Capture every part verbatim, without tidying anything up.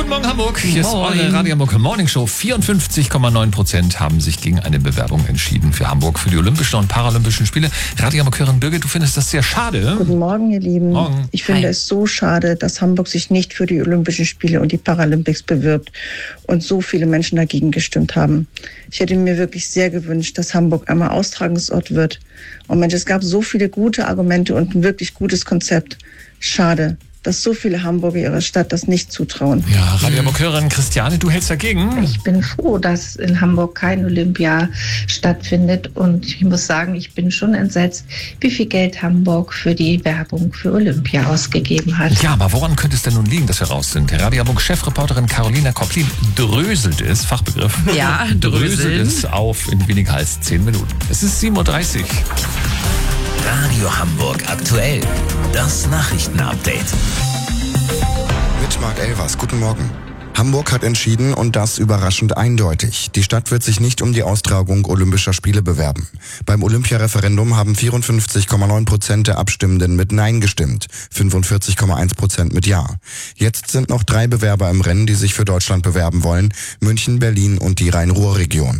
Guten Morgen, Hamburg. Hier ist Moin. eure Radio Hamburg Morning Show. vierundfünfzig Komma neun Prozent haben sich gegen eine Bewerbung entschieden für Hamburg für die Olympischen und Paralympischen Spiele. Radio Hamburg-Hörerin Birgit, du findest das sehr schade. Guten Morgen, ihr Lieben. Morgen. Ich finde Hi. es so schade, dass Hamburg sich nicht für die Olympischen Spiele und die Paralympics bewirbt und so viele Menschen dagegen gestimmt haben. Ich hätte mir wirklich sehr gewünscht, dass Hamburg einmal Austragungsort wird. Und Mensch, es gab so viele gute Argumente und ein wirklich gutes Konzept. Schade, dass so viele Hamburger ihrer Stadt das nicht zutrauen. Ja, Radio Hamburg-Hörerin Christiane, du hältst dagegen. Ich bin froh, dass in Hamburg kein Olympia stattfindet. Und ich muss sagen, ich bin schon entsetzt, wie viel Geld Hamburg für die Werbung für Olympia ausgegeben hat. Ja, aber woran könnte es denn nun liegen, dass wir raus sind? Radio Hamburg-Chefreporterin Carolina Koplin dröselt es, Fachbegriff. Ja, dröselt dröseln. es auf in weniger als zehn Minuten. Es ist sieben Uhr dreißig. Radio Hamburg aktuell. Das Nachrichtenupdate. Mit Marc Elvers. Guten Morgen. Hamburg hat entschieden und das überraschend eindeutig. Die Stadt wird sich nicht um die Austragung Olympischer Spiele bewerben. Beim Olympiareferendum haben vierundfünfzig Komma neun Prozent der Abstimmenden mit Nein gestimmt, fünfundvierzig Komma eins Prozent mit Ja. Jetzt sind noch drei Bewerber im Rennen, die sich für Deutschland bewerben wollen: München, Berlin und die Rhein-Ruhr-Region.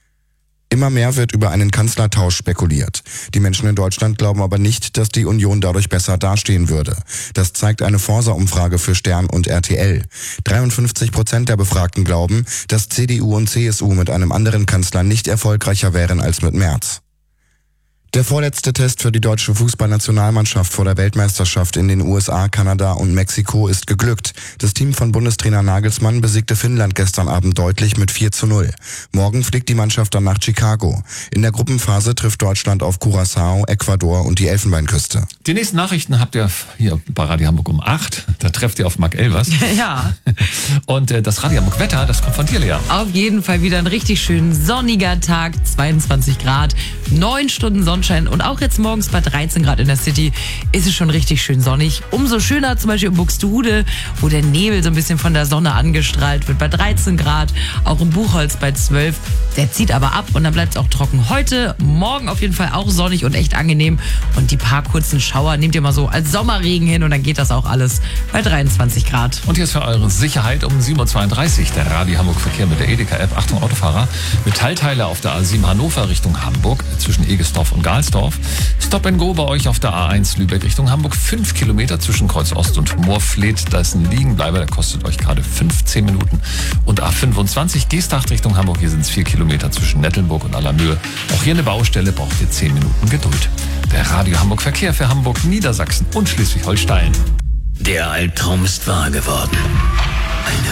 Immer mehr wird über einen Kanzlertausch spekuliert. Die Menschen in Deutschland glauben aber nicht, dass die Union dadurch besser dastehen würde. Das zeigt eine Forsa-Umfrage für Stern und R T L. dreiundfünfzig Prozent der Befragten glauben, dass C D U und C S U mit einem anderen Kanzler nicht erfolgreicher wären als mit Merz. Der vorletzte Test für die deutsche Fußballnationalmannschaft vor der Weltmeisterschaft in den U S A, Kanada und Mexiko ist geglückt. Das Team von Bundestrainer Nagelsmann besiegte Finnland gestern Abend deutlich mit vier zu null. Morgen fliegt die Mannschaft dann nach Chicago. In der Gruppenphase trifft Deutschland auf Curaçao, Ecuador und die Elfenbeinküste. Die nächsten Nachrichten habt ihr hier bei Radio Hamburg um acht. Da trefft ihr auf Marc Elvers. Ja, Und äh, das Radio Hamburg Wetter, das kommt von dir, Lea. auf jeden Fall wieder ein richtig schön sonniger Tag, zweiundzwanzig Grad, neun Stunden Sonnenschein und auch jetzt morgens bei dreizehn Grad in der City ist es schon richtig schön sonnig. Umso schöner zum Beispiel in Buxtehude, wo der Nebel so ein bisschen von der Sonne angestrahlt wird, bei dreizehn Grad, auch im Buchholz bei zwölf. Der zieht aber ab und dann bleibt es auch trocken. Heute, morgen auf jeden Fall auch sonnig und echt angenehm und die paar kurzen Schauer nehmt ihr mal so als Sommerregen hin und dann geht das auch alles bei dreiundzwanzig Grad. Und hier ist für eure Sicherheit um sieben Uhr zweiunddreißig der Radio Hamburg Verkehr mit der Edeka-App. Achtung Autofahrer, Metallteile auf der A sieben Hannover Richtung Hamburg zwischen Egestorf und Galsdorf. Stop and Go bei euch auf der A eins Lübeck Richtung Hamburg. Fünf Kilometer zwischen Kreuz Ost und Moorfleet. Da ist ein Liegenbleiber, der kostet euch gerade fünfzehn Minuten. Und A fünfundzwanzig Geesthacht Richtung Hamburg. Hier sind es vier Kilometer zwischen Nettelnburg und Allermöhe. Auch hier eine Baustelle, braucht ihr zehn Minuten Geduld. Der Radio Hamburg Verkehr für Hamburg, Niedersachsen und Schleswig-Holstein. Der Albtraum ist wahr geworden. Eine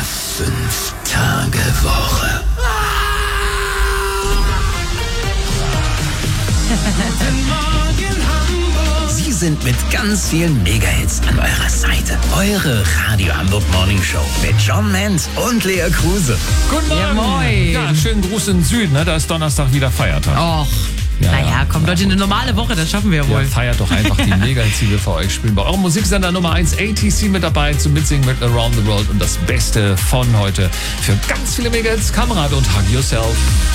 Fünf-Tage-Woche. Sie sind mit ganz vielen Mega-Hits an eurer Seite. Eure Radio Hamburg Morning Show mit John Menz und Lea Kruse. Guten Morgen. Ja, moin. Ja, schönen Gruß in den Süden, ne? Da ist Donnerstag wieder Feiertag. Och, Ja, naja, ja. kommt Leute, eine normale Woche, das schaffen wir ja Ja, wohl. feiert doch einfach die Mega-Hits, die wir für euch spielen. Bei eurem Musiksender Nummer eins A T C mit dabei zum Mitsingen mit Around the World und das Beste von heute für ganz viele Mega-Hits, Kamerad und Hug Yourself.